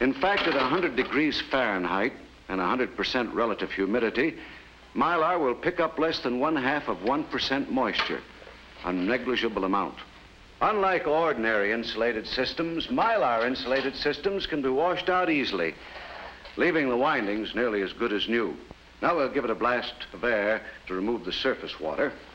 In fact, at 100 degrees Fahrenheit and 100% relative humidity, Mylar will pick up less than 0.5% moisture, a negligible amount. Unlike ordinary insulated systems, Mylar insulated systems can be washed out easily, leaving the windings nearly as good as new. Now we'll give it a blast of air to remove the surface water.